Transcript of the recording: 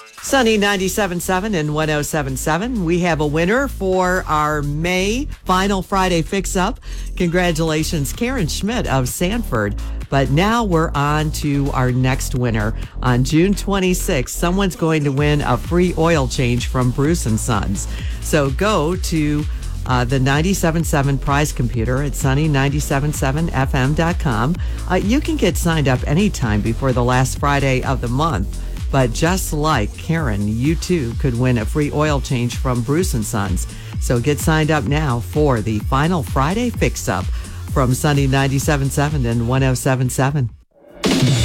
Sunny 97.7 and 107.7. We have a winner for our May Final Friday Fix-Up. Congratulations, Karen Schmidt of Sanford. But now we're on to our next winner. On June 26th, someone's going to win a free oil change from Bruce & Sons. So go to the 97.7 prize computer at sunny977fm.com. You can get signed up anytime before the last Friday of the month. But just like Karen, you too could win a free oil change from Bruce & Sons. So get signed up now for the Final Friday Fix-Up from Sunny 97.7 and 107.7.